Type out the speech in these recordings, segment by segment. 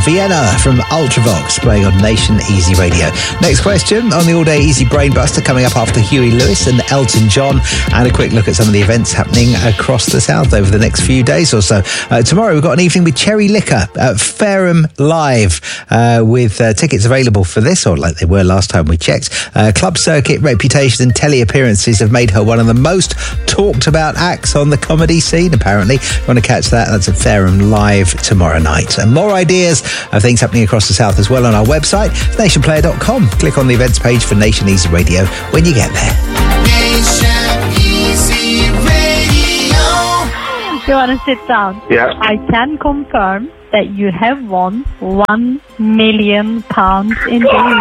Vienna from Ultravox, playing on Nation Easy Radio. Next question on the all-day Easy Brain Buster, coming up after Huey Lewis and Elton John, and a quick look at some of the events happening across the south over the next few days or so. Tomorrow we've got an evening with Cherry Liquor at Fareham Live, with tickets available for this, or like they were last time we checked. Club circuit reputation and telly appearances have made her one of the most talked about acts on the comedy scene, apparently. If you want to catch that, that's at Fareham Live tomorrow night. And more ideas of things happening across the south as well on our website, nationplayer.com. Click on the events page for Nation Easy Radio when you get there. Nation Easy Radio. Do you want to sit down? Yeah. I can confirm that you have won £1 million in games.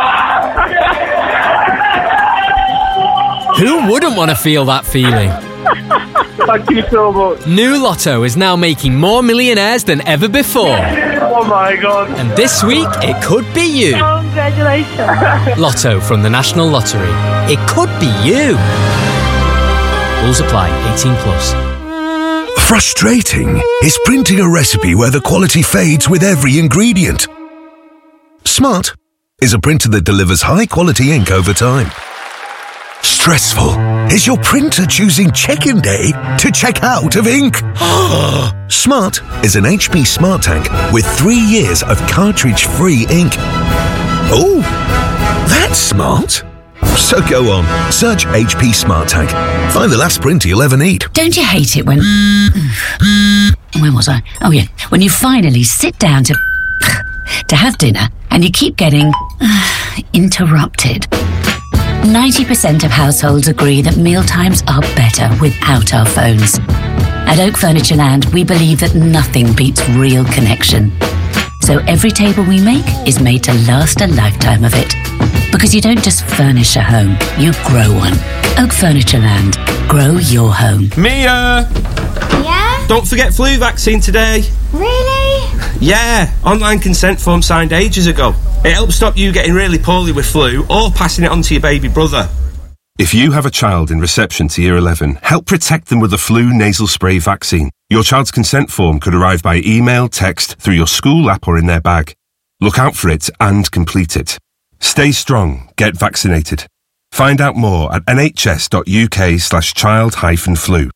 Who wouldn't want to feel that feeling? Thank you so much. New Lotto is now making more millionaires than ever before. Oh my God. And this week, it could be you. Congratulations. Lotto from the National Lottery. It could be you. Rules apply. 18+. Frustrating is printing a recipe where the quality fades with every ingredient. Smart is a printer that delivers high-quality ink over time. Stressful is your printer choosing check-in day to check out of ink. Smart is an HP Smart Tank with 3 years of cartridge-free ink. Oh, that's smart. So go on, search HP Smart Tank. Find the last printer you'll ever need. Don't you hate it when... Where was I? Oh yeah, when you finally sit down to have dinner and you keep getting interrupted. 90% of households agree that mealtimes are better without our phones. At Oak Furnitureland, we believe that nothing beats real connection. So every table we make is made to last a lifetime of it. Because you don't just furnish a home, you grow one. Oak Furnitureland. Grow your home. Mia! Yeah? Don't forget flu vaccine today. Really? Yeah, online consent form signed ages ago. It helps stop you getting really poorly with flu or passing it on to your baby brother. If you have a child in reception to Year 11, help protect them with the flu nasal spray vaccine. Your child's consent form could arrive by email, text, through your school app or in their bag. Look out for it and complete it. Stay strong. Get vaccinated. Find out more at nhs.uk/child-flu.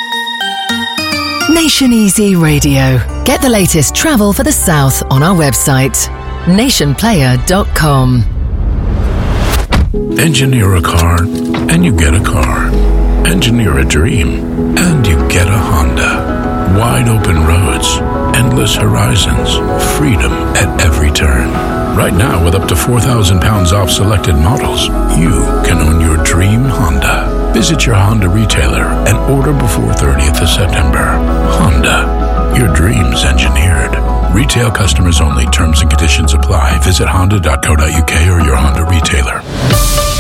Nation Easy Radio. Get the latest travel for the south on our website, nationplayer.com. Engineer a car, and you get a car. Engineer a dream, and you get a Honda. Wide open roads, endless horizons, freedom at every turn. Right now, with up to £4,000 off selected models, you can own your dream Honda. Visit your Honda retailer and order before 30th of September. Honda, your dreams engineered. Retail customers only. Terms and conditions apply. Visit honda.co.uk or your Honda retailer.